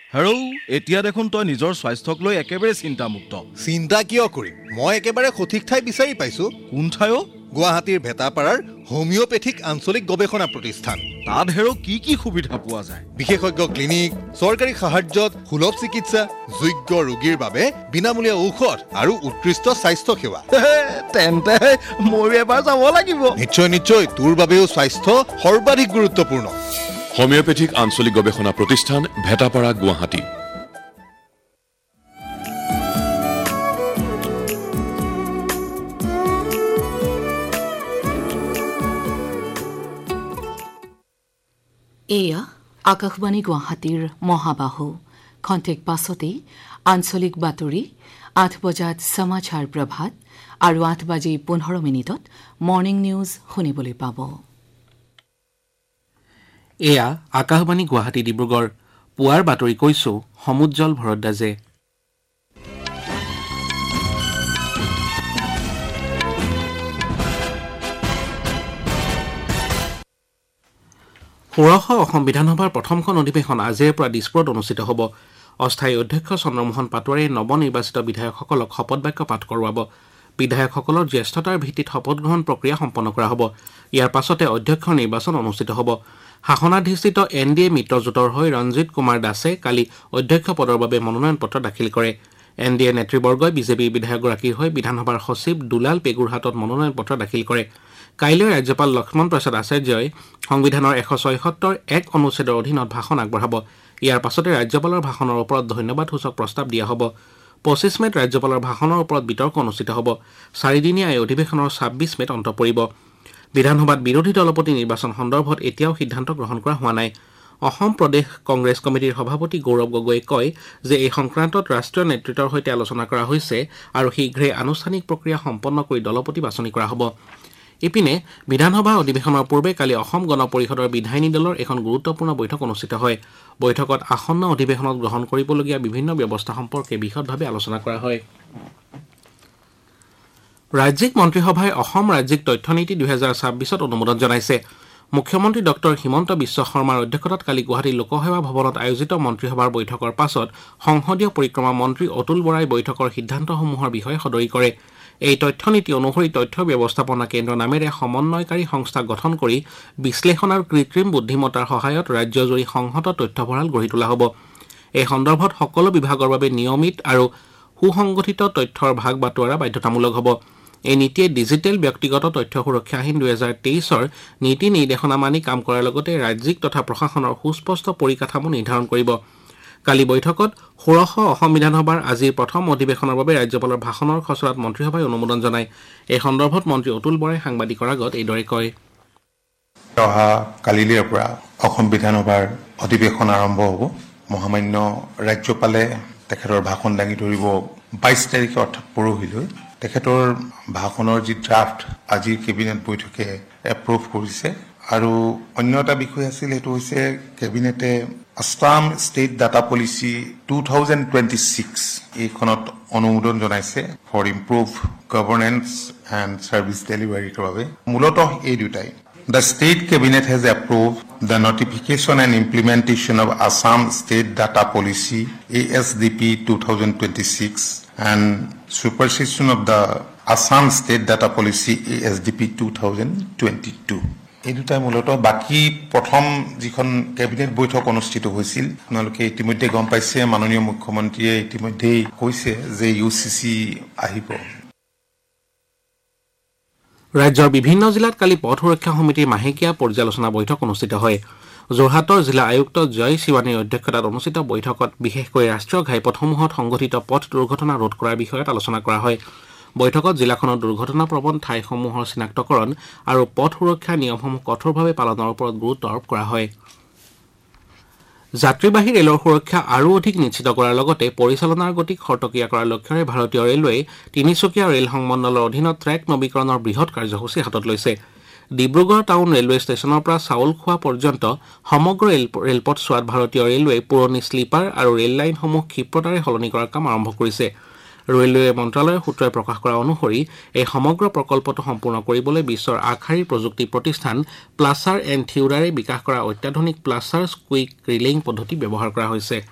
হেৰৌ এতিয়া দেখোন তই নিজৰ স্বাস্থ্যক লৈ একেবাৰে চিন্তামুক্ত। চিন্তা কিয় কৰিম? মই একেবাৰে সঠিক ঠাই বিচাৰি পাইছো। কোন ঠাই? গুৱাহাটীৰ ভেটাপাৰাৰ হোমিওপেথিক আঞ্চলিক গৱেষণা প্ৰতিষ্ঠান। তাত হেৰৌ কি সুবিধা পোৱা যায়? বিশেষজ্ঞ ক্লিনিক, চৰকাৰী সাহায্যত সুলভ চিকিৎসা, যোগ্য ৰোগীৰ বাবে বিনামূলীয়া ঔষধ আৰু উৎকৃষ্ট স্বাস্থ্য সেৱা। তেন্তে ময়ো এবাৰ যাব লাগিব। নিশ্চয় তোৰ বাবেও স্বাস্থ্য সৰ্বাধিক গুৰুত্বপূৰ্ণ। হোমিওপেথিক আঞ্চলিক গৱেষণা প্ৰতিষ্ঠান, ভেটাপাৰা, গুৱাহাটী। এয়া আকাশবাণী গুৱাহাটীৰ মহাবাহু। খন্তেক পাছতেই আঞ্চলিক বাতৰি, 8 বজাত সমাচাৰ প্ৰভাত আৰু 8:15 মৰ্ণিং নিউজ শুনিবলৈ পাব। এয়া আকাশবাণী গুৱাহাটী ডিব্ৰুগড়। পুৱাৰ বাতৰি কৈছো সমুজ্জ্বল ভৰদ্বাজে। ষোড়শ অসম বিধানসভাৰ প্ৰথমখন অধিৱেশন আজিৰে পৰা দিছপুৰত অনুষ্ঠিত হ'ব। অস্থায়ী অধ্যক্ষ চন্দ্ৰমোহন পাটোৱাৰীয়ে নৱনিৰ্বাচিত বিধায়কসকলক শপত বাক্য পাঠ কৰোৱাব। বিধায়কসকলৰ জ্যেষ্ঠতাৰ ভিত্তিত শপত গ্ৰহণ প্ৰক্ৰিয়া সম্পন্ন কৰা হ'ব। ইয়াৰ পাছতে অধ্যক্ষৰ নিৰ্বাচন অনুষ্ঠিত হ'ব। শাসনাধিষ্ঠিত NDA মিত্ৰজোঁটৰ হৈ ৰঞ্জিত কুমাৰ দাসে কালি অধ্যক্ষ পদৰ বাবে মনোনয়ন পত্ৰ দাখিল কৰে। NDA নেতৃবৰ্গই বিজেপিৰ বিধায়কগৰাকীৰ হৈ বিধানসভাৰ সচিব দুলাল পেগুৰ হাতত মনোনয়ন পত্ৰ দাখিল কৰে। কাইলৈ ৰাজ্যপাল লক্ষ্মণ প্ৰসাদ আচাৰ্যই সংবিধানৰ 176(1) অনুচ্ছেদৰ অধীনত ভাষণ আগবঢ়াব। ইয়াৰ পাছতে ৰাজ্যপালৰ ভাষণৰ ওপৰত ধন্যবাদসূচক প্ৰস্তাৱ দিয়া হ'ব। 25 মেত ৰাজ্যপালৰ ভাষণৰ ওপৰত বিতৰ্ক অনুষ্ঠিত হ'ব। 4দিনীয়া এই অধিৱেশনৰ 26 মেত অন্ত পৰিব। বিধানসভাত বিৰোধী দলপতি নিৰ্বাচন সন্দৰ্ভত এতিয়াও সিদ্ধান্ত গ্ৰহণ কৰা হোৱা নাই। অসম প্ৰদেশ কংগ্ৰেছ কমিটিৰ সভাপতি গৌৰৱ গগৈয়ে কয় যে এই সংক্ৰান্তত ৰাষ্ট্ৰীয় নেতৃত্বৰ সৈতে আলোচনা কৰা হৈছে আৰু শীঘ্ৰে আনুষ্ঠানিক প্ৰক্ৰিয়া সম্পন্ন কৰি দলপতি বাছনি কৰা হ'ব। ইপিনে বিধানসভা অধিৱেশনৰ পূৰ্বে কালি অসম গণ পৰিষদৰ বিধায়িনী দলৰ এখন গুৰুত্বপূৰ্ণ বৈঠক অনুষ্ঠিত হয়। বৈঠকত আসন্ন অধিৱেশনত গ্ৰহণ কৰিবলগীয়া বিভিন্ন ব্যৱস্থা সম্পৰ্কে বিশদভাৱে আলোচনা কৰা হয়। ৰাজ্যিক মন্ত্ৰীসভাই অসম ৰাজ্যিক তথ্যনীতি 2026ত অনুমোদন জনাইছে। মুখ্যমন্ত্ৰী ডক্টৰ হিমন্ত বিশ্ব শৰ্মাৰ অধ্যক্ষতাত কালি গুৱাহাটী লোকসেৱা ভৱনত আয়োজিত মন্ত্ৰীসভাৰ বৈঠকৰ পাছত সংসদীয় পৰিক্ৰমা মন্ত্ৰী অতুল বৰাই বৈঠকৰ সিদ্ধান্তসমূহৰ বিষয়ে সদৰি কৰে। এই তথ্যনীতি অনুসৰি তথ্য ব্যৱস্থাপনা কেন্দ্ৰ নামেৰে সমন্বয়কাৰী সংস্থা গঠন কৰি বিশ্লেষণ আৰু কৃত্ৰিম বুদ্ধিমত্তাৰ সহায়ত ৰাজ্যজুৰি সংহত তথ্য ভঁৰাল গঢ়ি তোলা হ'ব। এই সন্দৰ্ভত সকলো বিভাগৰ বাবে নিয়মিত আৰু সুসংগঠিত তথ্যৰ ভাগ বাটোৱাৰা বাধ্যতামূলক হ'ব। এই নীতিয়ে ডিজিটেল ব্যক্তিগত তথ্য সুৰক্ষা আইন 2023ৰ নীতি নিৰ্দেশনা মানি কাম কৰাৰ লগতে ৰাজ্যিক তথা প্ৰশাসনৰ সুস্পষ্ট পৰিকাঠামো নিৰ্ধাৰণ কৰিব। কালি বৈঠকত ষোড়শ অসম বিধানসভাৰ আজিৰ প্ৰথম অধিৱেশনৰ বাবে ৰাজ্যপালৰ ভাষণৰ খচৰাত মন্ত্ৰীসভাই অনুমোদন জনায়। এই সন্দৰ্ভত মন্ত্ৰী অতুল বৰাই সাংবাদিকৰ আগত এইদৰে কয়। অহা কালিলৈৰ পৰা অসম বিধানসভাৰ অধিৱেশন আৰম্ভ হ'ব। মহামান্য ৰাজ্যপালে তেখেতৰ ভাষণ দাঙি ধৰিব 22 তাৰিখে অৰ্থাৎ পৰহিলৈ। তেখেতৰ ভাষণৰ যি ড্ৰাফ্ট আজিৰ কেবিনেট বৈঠকে এপ্ৰুভ কৰিছে আৰু অন্য এটা বিষয় আছিল, সেইটো হৈছে কেবিনেটে আছাম ষ্টেট ডাটা পলিচি 2026 এইখনত অনুমোদন জনাইছে for improve governance and service ডেলিভাৰীৰ বাবে। মূলতঃ এই দুটাই। The state cabinet has approved the notification and implementation of Assam State Data Policy ASDP 2026 and supersession of the Assam State Data Policy ASDP 2022. এই দুটাই মূলতঃ বাকী প্ৰথম যিখন কেবিনেট বৈঠক অনুষ্ঠিত হৈছিল, আপোনালোকে ইতিমধ্যে গম পাইছে, মাননীয় মুখ্যমন্ত্ৰীয়ে ইতিমধ্যেই কৈছে যে UCC আহিব। ৰাজ্যৰ বিভিন্ন জিলাত কালি পথ সুৰক্ষা সমিতিৰ মাহেকীয়া পৰ্যালোচনা বৈঠক অনুষ্ঠিত হয়। যোৰহাটৰ জিলা আয়ুক্ত জয় শিৱানীৰ অধ্যক্ষতাত অনুষ্ঠিত বৈঠকত বিশেষকৈ ৰাষ্ট্ৰীয় ঘাইপথসমূহত সংঘটিত পথ দুৰ্ঘটনা ৰোধ কৰাৰ বিষয়ত আলোচনা কৰা হয়। বৈঠকত জিলাখনৰ দুৰ্ঘটনাপ্ৰৱণ ঠাইসমূহৰ চিনাক্তকৰণ আৰু পথ সুৰক্ষা নিয়মসমূহ কঠোৰভাৱে পালনৰ ওপৰত গুৰুত্ব আৰোপ কৰা হয়। যাত্ৰীবাহী ৰেলৰ সুৰক্ষা আৰু অধিক নিশ্চিত কৰাৰ লগতে পৰিচালনাৰ গতিক খৰতকীয়া কৰাৰ লক্ষ্যৰে ভাৰতীয় ৰেলৱে তিনিচুকীয়া ৰেল সংমণ্ডলৰ অধীনত ট্ৰেক নৱীকৰণৰ বৃহৎ কাৰ্যসূচী হাতত লৈছে। ডিব্ৰুগড় টাউন ৰেলৱে ষ্টেচনৰ পৰা চাউলখোৱা পৰ্যন্ত সমগ্ৰ ৰেলপথ চোৱাত ভাৰতীয় ৰেলৱে পুৰণি শ্লিপাৰ আৰু ৰেল লাইনসমূহ ক্ষীপ্ৰতাৰে সলনি কৰাৰ কাম আৰম্ভ কৰিছে। ৰেলৱে মন্ত্ৰালয়ৰ সূত্ৰই প্ৰকাশ কৰা অনুসৰি এই সমগ্ৰ প্ৰকল্পটো সম্পূৰ্ণ কৰিবলৈ বিশ্বৰ আগশাৰীৰ প্ৰযুক্তি প্ৰতিষ্ঠান প্লাছাৰ এণ্ড থিউৰাৰে বিকাশ কৰা অত্যাধুনিক প্লাছাৰ স্কুইক ৰিলিং পদ্ধতি ব্যৱহাৰ কৰা হৈছে।